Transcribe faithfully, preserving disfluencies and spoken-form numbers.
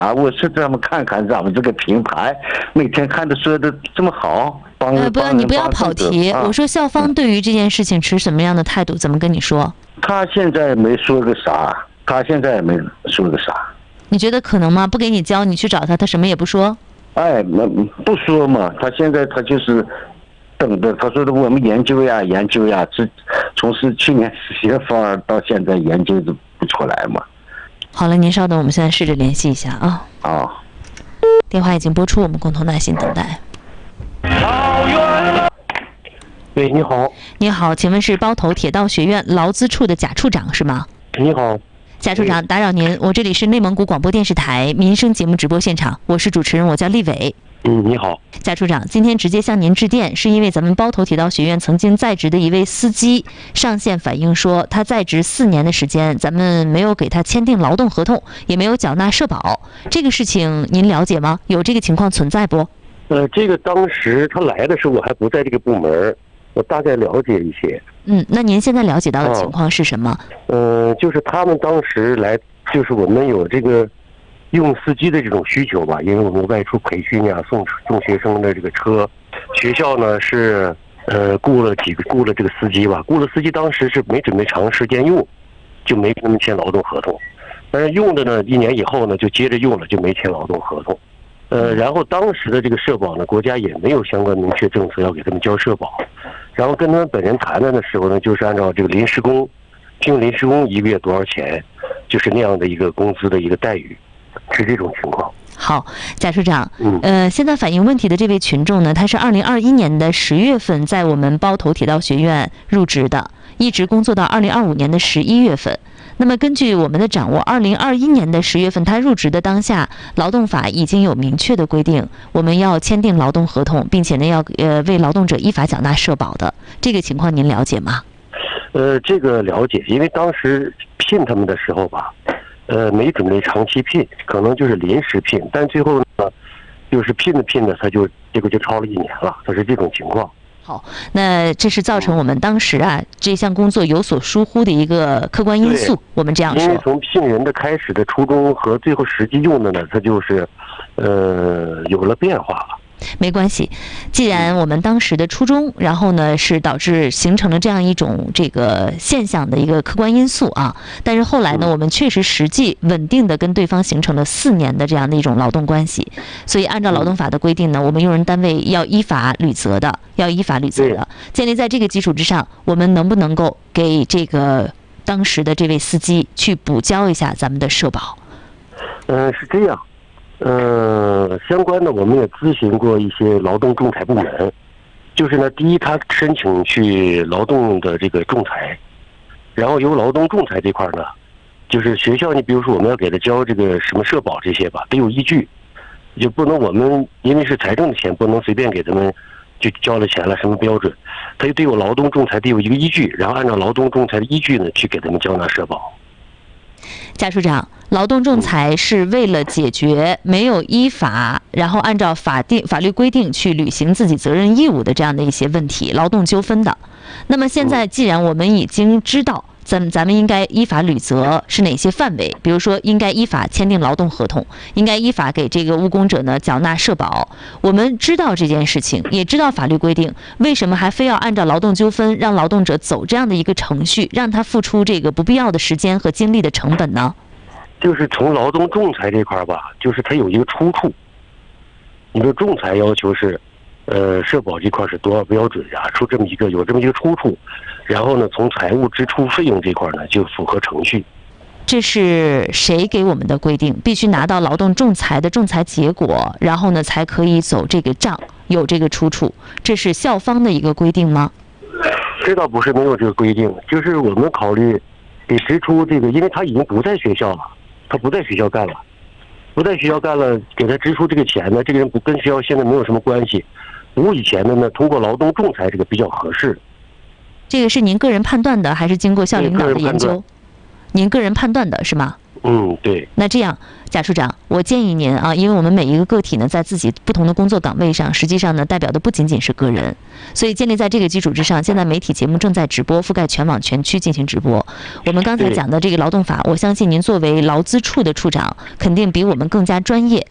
啊，我是这么看看咱们这个品牌，每天看的说的这么好，帮呃，不要你不要跑题。 啊、 我说校方对于这件事情持什么样的态度？怎么跟你说？ 他现在没说个啥，他现在也没说个啥。 你觉得可能吗？不给你交，你去找他，他什么也不说？ 哎，那不说嘛，他现在他就是等着。他说的我们研究呀，研究呀，这从是去年十月份到现在研究的不出来嘛。 好了，您稍等，我们现在试着联系一下啊。 啊。 电话已经拨出，我们共同耐心等待。 喂，你好。 你好，请问是包头铁道学院劳资处的贾处长是吗？ 你好。 贾处长，打扰您，我这里是内蒙古广播电视台民生节目直播现场，我是主持人，我叫丽伟。 嗯，你好， 贾处长，今天直接向您致电，是因为咱们包头铁道学院曾经在职的一位司机上线反映说，他在职四年的时间，咱们没有给他签订劳动合同，也没有缴纳社保，这个事情您了解吗？有这个情况存在不？ 呃，这个当时他来的时候我还不在这个部门，我大概了解一些。 嗯，那您现在了解到的情况是什么？ 嗯、呃，就是他们当时来，就是我们有这个用司机的这种需求吧，因为我们外出培训呀，送送学生的这个车，学校呢是呃雇了几个雇了这个司机吧，雇了司机当时是没准备长时间用，就没跟他们签劳动合同，但是用的呢一年以后呢就接着用了，就没签劳动合同。呃，然后当时的这个社保呢，国家也没有相关明确政策要给他们交社保，然后跟他们本人谈的的时候呢，就是按照这个临时工，聘临时工一个月多少钱，就是那样的一个工资的一个待遇，是这种情况。 好，贾处长， 嗯， 呃，现在反映问题的这位群众呢，他是二零二一年的十月份在我们包头铁道学院入职的，一直工作到二零二五年的十一月份。那么根据我们的掌握，二零二一年的十月份他入职的当下，劳动法已经有明确的规定，我们要签订劳动合同，并且呢要呃为劳动者依法缴纳社保的，这个情况您了解吗？ 呃，这个了解，因为当时聘他们的时候吧，呃，没准备长期聘，可能就是临时聘，但最后呢，就是聘的聘的，他就这个就超了一年了，他是这种情况。 好，那这是造成我们当时啊这项工作有所疏忽的一个客观因素，我们这样说。 因为从聘人的开始的初衷和最后实际用的呢，它就是，呃，有了变化了。 没关系，既然我们当时的初衷，然后呢是导致形成了这样一种这个现象的一个客观因素啊，但是后来呢，我们确实实际稳定的跟对方形成了四年的这样的一种劳动关系，所以按照劳动法的规定呢，我们用人单位要依法履责的，要依法履责的。建立在这个基础之上，我们能不能够给这个当时的这位司机去补交一下咱们的社保？ 嗯，是这样。呃，相关的我们也咨询过一些劳动仲裁部门，就是呢，第一，他申请去劳动的这个仲裁，然后由劳动仲裁这块呢，就是学校，你比如说我们要给他交这个什么社保这些吧，得有依据，就不能我们因为是财政的钱，不能随便给他们就交了钱了，什么标准，他就得有劳动仲裁，得有一个依据，然后按照劳动仲裁的依据呢，去给他们交纳社保。 贾处长，劳动仲裁是为了解决没有依法，然后按照法定法律规定去履行自己责任义务的这样的一些问题，劳动纠纷的。那么现在既然我们已经知道咱咱们应该依法履责是哪些范围，比如说应该依法签订劳动合同，应该依法给这个务工者呢缴纳社保，我们知道这件事情，也知道法律规定，为什么还非要按照劳动纠纷让劳动者走这样的一个程序，让他付出这个不必要的时间和精力的成本呢？ 就是从劳动仲裁这块吧，就是它有一个出处。你说仲裁要求是，呃，社保这块是多少标准呀？出这么一个有这么一个出处，然后呢，从财务支出费用这块呢就符合程序。 这是谁给我们的规定？必须拿到劳动仲裁的仲裁结果，然后呢才可以走这个账，有这个出处。这是校方的一个规定吗？ 这倒不是没有这个规定，就是我们考虑得支出这个，因为他已经不在学校了。他不在学校干了，不在学校干了，给他支出这个钱呢，这个人不跟学校现在没有什么关系。无以前的呢，通过劳动仲裁这个比较合适。 这个是您个人判断的，还是经过校领导的研究？您个人判断的是吗？ 嗯，对。 那这样，贾处长，我建议您啊，因为我们每一个个体呢，在自己不同的工作岗位上，实际上呢，代表的不仅仅是个人，所以建立在这个基础之上，现在媒体节目正在直播，覆盖全网全区进行直播。我们刚才讲的这个劳动法，我相信您作为劳资处的处长，肯定比我们更加专业。